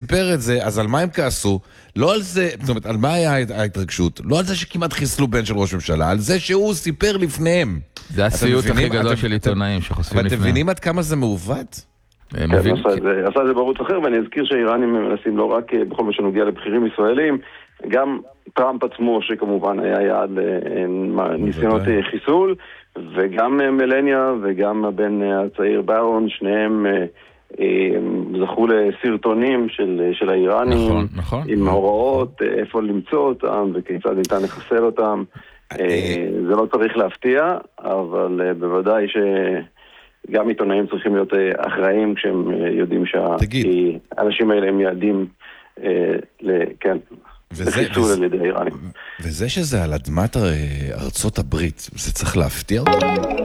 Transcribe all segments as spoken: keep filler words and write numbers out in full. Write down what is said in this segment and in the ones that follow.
סיפר את זה, אז על מה הם כעסו? לא על זה, זאת אומרת, על מה היה ההתרגשות? לא על זה שכמעט חיסלו בן של ראש ממשלה, על זה שהוא סיפר לפניהם. זה הסיוט הכי גדול של עיתונאים שחושפים לפניהם. ואתם מבינים עד כמה זה מעוות? כן, עשה את זה בערוץ אחר, ואני אזכיר שהאיראנים מנסים לא רק בכל מה שנוגע לבכירים ישראלים, גם טראמפ עצמו שכמובן היה יעד לניסיונות חיסול, וגם מלניה וגם הבן הצעיר ברון, שניהם זכו לסרטונים של, של האיראנים, נכון, נכון. עם הוראות, איפה למצוא אותם וכיצד ניתן לחסל אותם. זה לא צריך להפתיע, אבל בוודאי שגם עיתונאים צריכים להיות אחראים כשהם יודעים שהאנשים האלה הם יעדים, כן, לחיסול על ידי האיראנים. וזה שזה על אדמת ארצות הברית, זה צריך להפתיע אותם?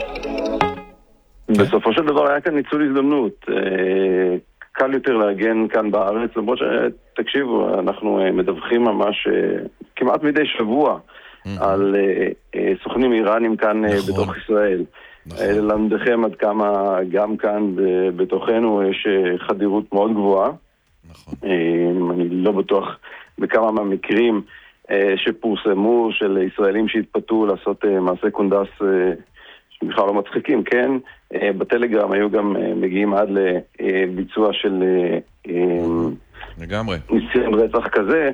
בסופו של דבר היה כאן ניצול הזדמנות. קל יותר להגן כאן בארץ, למרות שתקשיבו, אנחנו מדווחים ממש כמעט מדי שבוע על סוכנים איראנים כאן בתוך ישראל. למדכם עד כמה גם כאן בתוכנו יש חדירות מאוד גבוהה. אני לא בטוח בכמה מהמקרים שפורסמו של ישראלים שהתפתו לעשות מעשה קונדס שבכלל לא מצחיקים, כן? בטלגרם היו גם מגיעים עד לביצוע של לגמרי ניסיון רצח כזה,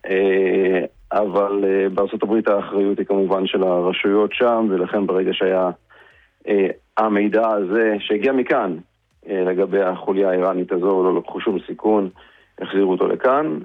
אבל בארצות הברית האחריות היא כמובן של הרשויות שם, ולכן ברגע שהיה המידע הזה שהגיע מכאן לגבי החוליה האיראנית הזו, לא לקחו שום סיכון, החזירו אותו לכאן.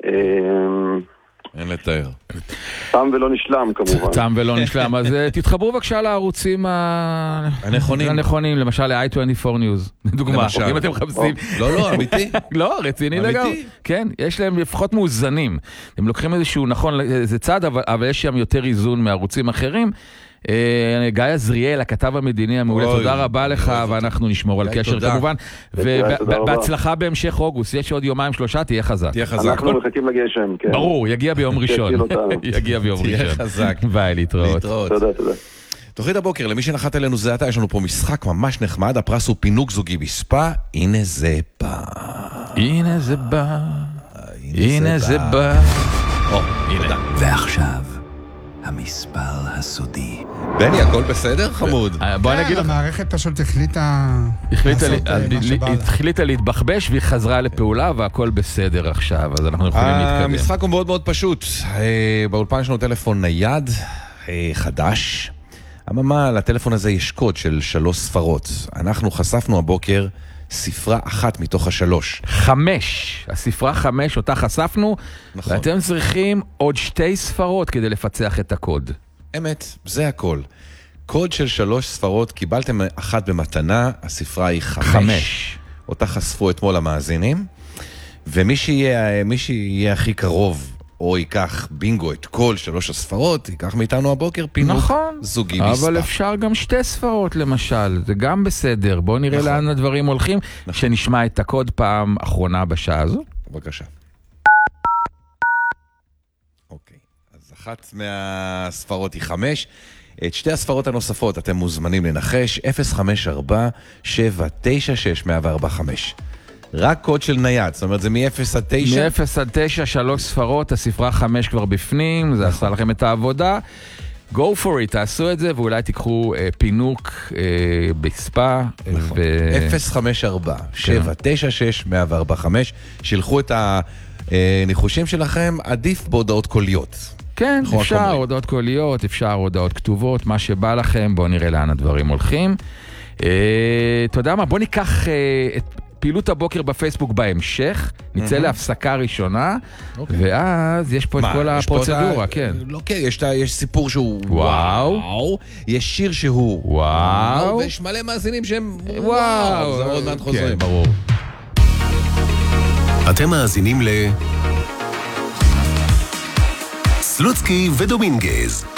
אין לתאר. תם ולא נשלם כמובן. תם ולא נשלם, אז תתחברו בבקשה לערוצים הנכונים, למשל ל-איי עשרים וארבע News, דוגמה, אם אתם מחפשים. לא, לא, אמיתי. לא, רציני לגמרי. כן, יש להם לפחות מאוזנים. הם לוקחים איזשהו, נכון, זה צד, אבל יש שם יותר איזון מערוצים אחרים. גיא עזריאל, הכתב המדיני המעולה, תודה רבה לך, ואנחנו נשמור על קשר כמובן, ובהצלחה בהמשך אוגוסט, יש עוד יומיים שלושה, תהיה חזק. אנחנו מחכים לגשם, כן. ברור, יגיע ביום ראשון. יגיע ביום ראשון. תהיה חזק. ביי, להתראות. תודה, תודה. תוכנית הבוקר, למי שנחת אלינו זה עתה, יש לנו פה משחק ממש נחמד, הפרס הוא פינוק זוגי בספה, הנה זה בא. הנה זה בא. הנה זה בא. או, הנה. ועכשיו המספר הסודי. בני, הכל בסדר, חמוד? בוא נגיד לך. המערכת פשוט החליטה... החליטה להתבחבש והיא חזרה לפעולה והכל בסדר עכשיו, אז אנחנו יכולים להתקדם. המשחק הוא מאוד מאוד פשוט. באולפן יש לנו טלפון נייד, חדש. אממה, לטלפון הזה יש קוד של שלוש ספרות. אנחנו חשפנו הבוקר ספרה אחת מתוך השלוש. חמש. הספרה חמש, אותה חשפנו, נכון. ואתם צריכים עוד שתי ספרות כדי לפצח את הקוד. אמת, זה הכל. קוד של שלוש ספרות, קיבלתם אחת במתנה, הספרה היא חמש. חמש. אותה חשפו אתמול המאזינים, ומי שיהיה, מי שיהיה הכי קרוב, או ייקח בינגו את כל שלוש הספרות, ייקח מאיתנו הבוקר פינוק נכון, זוגי מספר. אבל אפשר גם שתי ספרות למשל, זה גם בסדר. בואו נראה נכון. לאן הדברים הולכים, נכון. שנשמע את הקוד פעם אחרונה בשעה הזו. בבקשה. אוקיי, אז אחת מהספרות היא חמש. את שתי הספרות הנוספות אתם מוזמנים לנחש, אפס חמש ארבע שבע תשע שש אפס ארבע חמש. רק קוד של נייד, זאת אומרת זה מ-אפס עד תשע? מ-אפס עד תשע, שלוש ספרות, הספרה חמש כבר בפנים, זה עשה לכם את העבודה. Go for it, תעשו את זה, ואולי תיקחו אה, פינוק אה, בספה. נכון. ו... אפס חמש ארבע שבע תשע שש אפס ארבע חמש, שילחו את הניחושים שלכם, עדיף בהודעות קוליות. כן, אפשר הודעות קוליות, אפשר הודעות כתובות, מה שבא לכם, בואו נראה לאן הדברים הולכים. אה, אתה יודע מה, בואו ניקח אה, את... פעילות הבוקר בפייסבוק בהמשך, נצא להפסקה ראשונה, ואז יש פה את כל הפרוצדורה, כן. לא, כן, יש סיפור שהוא וואו, יש שיר שהוא וואו, ויש מלא מאזינים שהם וואו, זה עוד מעט חוזרים. כן, ברור. אתם מאזינים ל... סלוצקי ודומינגז.